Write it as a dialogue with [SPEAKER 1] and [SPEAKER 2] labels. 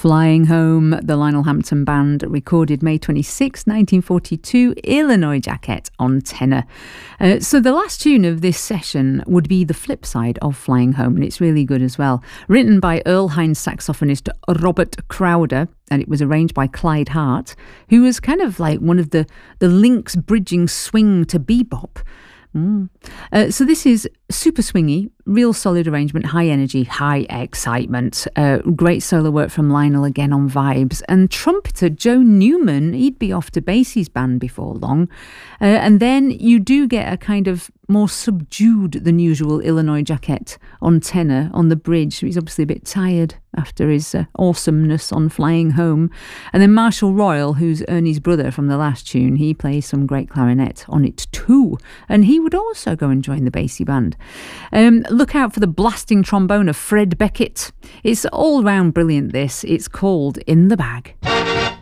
[SPEAKER 1] Flying Home, the Lionel Hampton Band, recorded May 26, 1942, Illinois Jacquet on tenor. So the last tune of this session would be the flip side of Flying Home, and it's really good as well. Written by Earl Hines saxophonist Robert Crowder, and it was arranged by Clyde Hart, who was kind of like one of the links bridging swing to bebop. So this is super swingy, real solid arrangement, high energy, high excitement. Great solo work from Lionel again on vibes. And trumpeter Joe Newman, he'd be off to Basie's band before long. And then you do get a kind of more subdued than usual Illinois Jacquet on tenor on the bridge. He's obviously a bit tired after his awesomeness on Flying Home. And then Marshall Royal, who's Ernie's brother from the last tune, he plays some great clarinet on it too. And he would also go and join the Basie band. Look out for the blasting trombone of Fred Beckett. It's all round brilliant, this. It's called In the Bag.